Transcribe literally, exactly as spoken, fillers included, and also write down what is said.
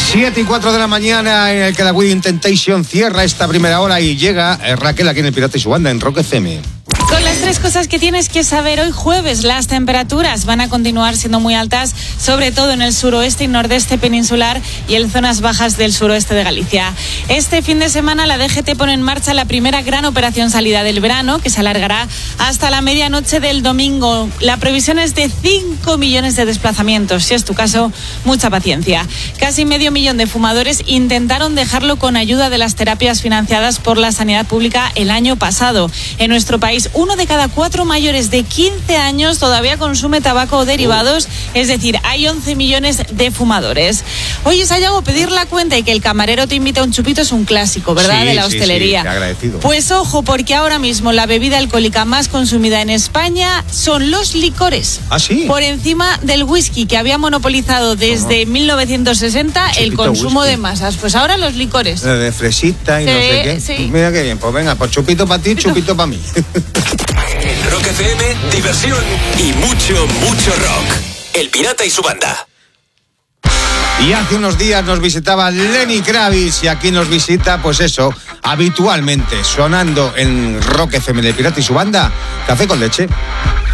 siete y cuatro de la mañana en el que la Wedding Temptation cierra esta primera hora y llega eh, Raquel aquí en el Pirata y su banda en Rock F M. Con las tres cosas que tienes que saber hoy jueves, las temperaturas van a continuar siendo muy altas, sobre todo en el suroeste y nordeste peninsular y en zonas bajas del suroeste de Galicia. Este fin de semana la D G T pone en marcha la primera gran operación salida del verano, que se alargará hasta la medianoche del domingo. La previsión es de cinco millones de desplazamientos. Si es tu caso, mucha paciencia. Casi medio millón de fumadores intentaron dejarlo con ayuda de las terapias financiadas por la sanidad pública el año pasado. En nuestro país, uno de cada cuatro mayores de quince años todavía consume tabaco o derivados, es decir, hay once millones de fumadores. Oye, Sayago, pedir la cuenta y que el camarero te invite a un chupito es un clásico, ¿verdad? Sí, de la sí, hostelería. Sí, agradecido. Pues ojo, porque ahora mismo la bebida alcohólica más consumida en España son los licores. ¿Ah, sí? Por encima del whisky, que había monopolizado desde no. mil novecientos sesenta el consumo whisky. de masas. Pues ahora los licores. De, de fresita y sí, no sé qué. Sí. Mira qué bien, pues venga, pues chupito para ti, chupito para mí. En Rock F M, diversión y mucho, mucho rock. El Pirata y su banda. Y hace unos días nos visitaba Lenny Kravitz y aquí nos visita, pues eso, habitualmente, sonando en Rock F M, El Pirata y su banda, Café con Leche.